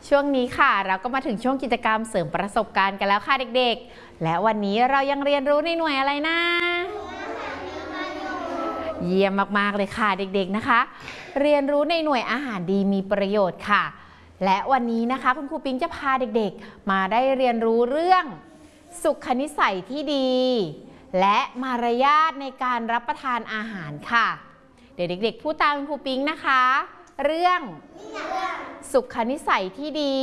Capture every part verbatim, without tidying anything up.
ช่วงนี้ค่ะเราก็มาถึงช่วงกิจกรรมเสริมประสบการณ์กันแล้วค่ะเด็กๆและวันนี้เรายังเรียนรู้ในหน่วยอะไรนะเยี่ยมมากๆเลยค่ะเด็กๆนะคะเรียนรู้ในหน่วยอาหารดีมีประโยชน์ค่ะและวันนี้นะคะคุณครูปิ๊งจะพาเด็กๆมาได้เรียนรู้เรื่องสุขนิสัยที่ดีและมารยาทในการรับประทานอาหารค่ะเดี๋ยวเด็กๆพูดตามคุณครูปิ๊งนะคะเรื่องสุขนิสัยที่ดี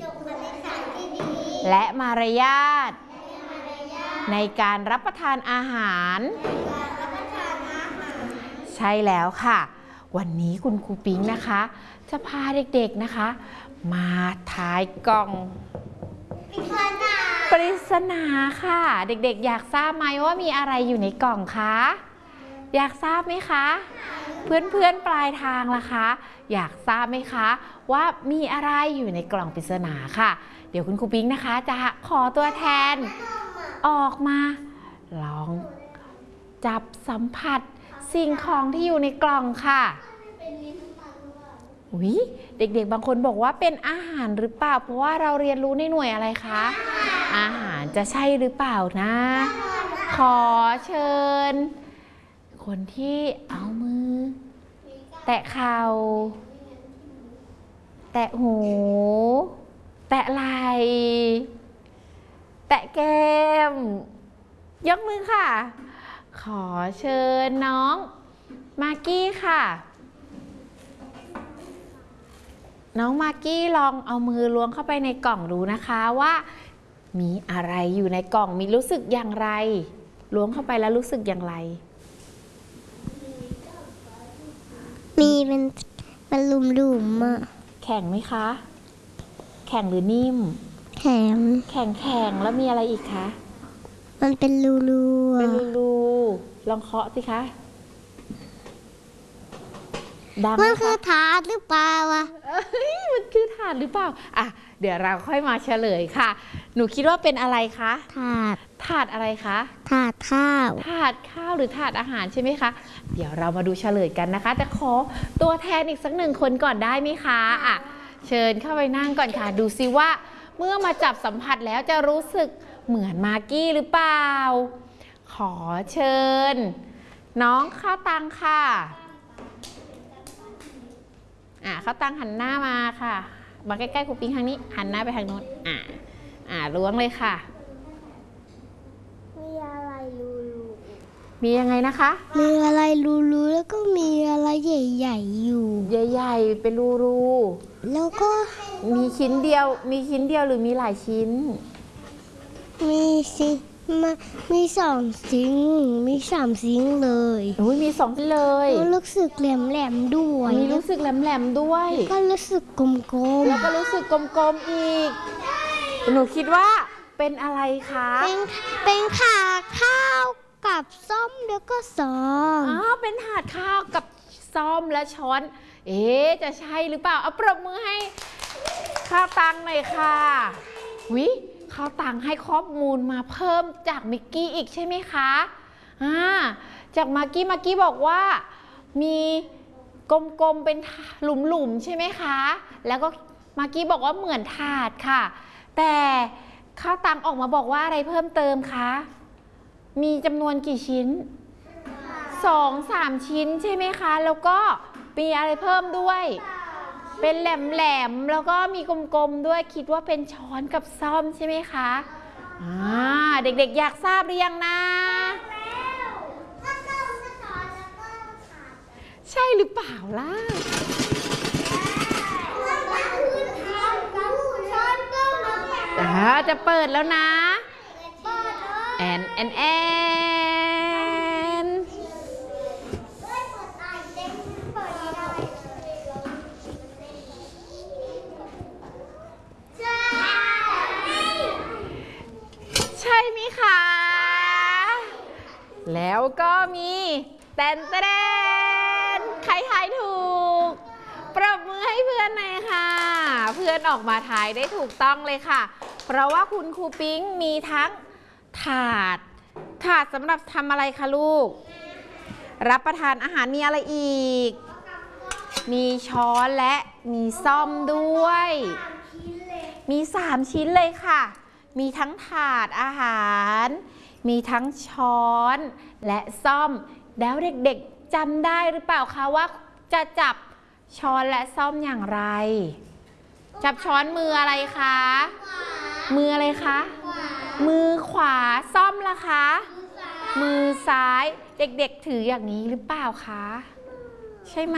และมารยาทในการรับประทานอาหารใช่แล้วค่ะวันนี้คุณครูปิ๊งนะคะจะพาเด็กๆนะคะมาทายกล่องปริศนาค่ะเด็กๆอยากทราบไหมว่ามีอะไรอยู่ในกล่องคะอยากทราบไหมคะเพื่อนๆปลายทางล่ะคะอยากทราบไหมคะว่ามีอะไรอยู่ในกล่องปริศนาค่ะเดี๋ยวคุณครูปิ๊งนะคะจะขอตัวแทนออกมาลองจับสัมผัสสิ่งของที่อยู่ในกล่องค่ะอุ๊ยเด็กๆบางคนบอกว่าเป็นอาหารหรือเปล่าเพราะว่าเราเรียนรู้ในหน่วยอะไรคะอาหารจะใช่หรือเปล่านะขอเชิญคนที่เอามือแตะเข่าแตะหูแตะไหล่แตะแก้มยกมือค่ะขอเชิญน้องมากกี้ค่ะน้องมากกี้ลองเอามือล้วงเข้าไปในกล่องดูนะคะว่ามีอะไรอยู่ในกล่องมีรู้สึกอย่างไรล้วงเข้าไปแล้วรู้สึกอย่างไรมีเป็นเป็นลุ่มๆอ่ะแข็งไหมคะแข็งหรือนิ่มแข็งแข็งแข็งแล้วมีอะไรอีกคะมันเป็นรูๆเป็นรูๆลองเคาะสิคะดังไหมคะมันคือถาดหรือเปล่าวะมันคือถาดหรือเปล่าอ่ะเดี๋ยวเราค่อยมาเฉลยค่ะหนูคิดว่าเป็นอะไรคะถาดถาดอะไรคะถาดข้าวถาดข้าวหรือถาดอาหารใช่ไหมคะเดี๋ยวเรามาดูเฉลยกันนะคะแต่ขอตัวแทนอีกสักหนึ่งคนก่อนได้ไหมคะอ่ะเชิญเข้าไปนั่งก่อนค่ะดูซิว่าเมื่อมาจับสัมผัสแล้วจะรู้สึกเหมือนมากกี้หรือเปล่าขอเชิญน้องข้าวตังค่ะอ่ะข้าวตังหันหน้ามาค่ะมาใกล้ๆครูปิ๊งทางนี้หันหน้าไปทางโน้นอ่ะอ่ะล้วงเลยค่ะมีอะไรรูๆมียังไงนะคะมีอะไรรูๆแล้วก็มีอะไรใหญ่ๆอยู่ใหญ่ๆเป็นรูๆแล้วก็มีชิ้นเดียวมีชิ้นเดียวหรือมีหลายชิ้นมีสิมามีสองซิงมีสามซิงเลยอุ้ยมีสองชิ้นเลยรู้สึกแหลมๆด้วยมีรู้สึกแหลมๆด้วยก็รู้สึกกลมๆแล้วก็รู้สึกกลมๆอีกหนูคิดว่าเป็นอะไรคะเป็นเป็นถาดข้าวกับส้อมแล้วก็ซ้อมอ๋อเป็นถาดข้าวกับซ้อมและช้อนเอ๊ะจะใช่หรือเปล่าเอาปรบมือให้ข้าวตังหน่อยค่ะวิข้าวตังให้ข้อมูลมาเพิ่มจากมิกกี้อีกใช่ไหมคะอ่าจากมากกี้มากกี้บอกว่ามีกลมๆเป็นหลุมๆใช่ไหมคะแล้วก็มากกี้บอกว่าเหมือนถาดค่ะแต่ข้าวตังออกมาบอกว่าอะไรเพิ่มเติมคะมีจำนวนกี่ชิ้นสองสามชิ้นใช่ไหมคะแล้วก็มีอะไรเพิ่มด้วยเป็นแหลมๆแล้วก็มีกลมๆด้วยคิดว่าเป็นช้อนกับซ่อมใช่ไหมคะอ่าเด็กๆอยากทราบหรือยังนะใช่หรือเปล่าล่ะอ่าจะเปิดแล้วนะแอนแอนแอนใช่ไหมคะแล้วก็มีแตนแตนใครทายถูกปรบมือให้เพื่อนหน่อยค่ะเพื่อนออกมาทายได้ถูกต้องเลยค่ะเพราะว่าคุณครูปิ๊งมีทั้งถาดถาดสำหรับทำอะไรคะลูกรับประทานอาหารมีอะไรอีกมีช้อนและมีซ่อมด้วย มีสามชิ้นเลยค่ะ มีทั้งถาดอาหาร มีทั้งช้อนและซ่อม แล้วเด็กๆจำได้หรือเปล่าคะว่าจะจับช้อนและซ่อมอย่างไร จับช้อนมืออะไรคะ มืออะไรคะ มือขวา ซ่อมล่ะคะ มือซ้าย เด็กๆถืออย่างนี้หรือเปล่าคะ ใช่ไหม